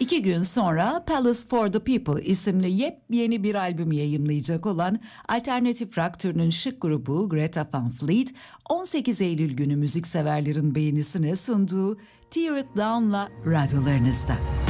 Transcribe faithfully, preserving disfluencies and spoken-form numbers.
İki gün sonra Palace for the People isimli yepyeni bir albüm yayımlayacak olan alternatif rock türünün şık grubu Greta Van Fleet, on sekiz Eylül günü müzikseverlerin beğenisine sunduğu Tear It Down'la radyolarınızda.